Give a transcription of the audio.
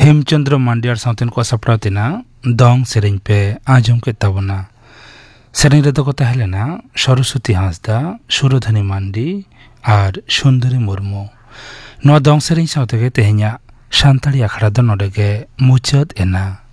हेमचंद्र मांडियार साउतेन को सपड़ाव तेना दंग सेरें पे आजम के तबना सेरें रेदो को तहलेना सरस्वती हांसदा सुरधनी मांडी और सुंदरी मुर्मू नो दंग सेरें साउते के तेहन्या शांताड़ी आखड़ा दो नोडे के मुचद एना